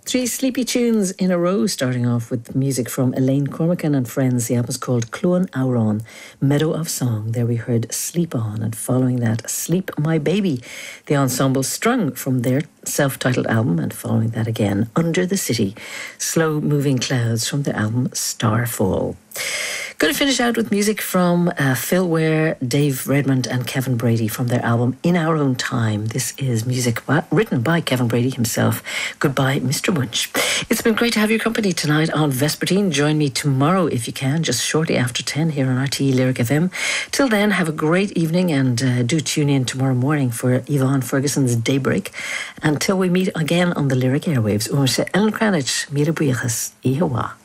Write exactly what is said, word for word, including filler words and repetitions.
Three sleepy tunes in a row, starting off with music from Elaine Cormacan and Friends. The album's called Clúan Amhrán, Meadow of Song. There we heard Sleep On, and following that, Sleep My Baby. The ensemble Strung from their self-titled album, and following that again, Under the City, Slow Moving Clouds from the album Starfall. Going to finish out with music from uh, Phil Ware, Dave Redmond and Kevin Brady from their album In Our Own Time. This is music by, written by Kevin Brady himself. Goodbye, Mister Wunsch. It's been great to have your company tonight on Vespertine. Join me tomorrow if you can, just shortly after ten here on R T E Lyric F M. Till then, have a great evening and uh, do tune in tomorrow morning for Yvonne Ferguson's Daybreak. Until we meet again on the Lyric Airwaves, Uwse Ellen Cranich, Mira Buichas, Ihawa.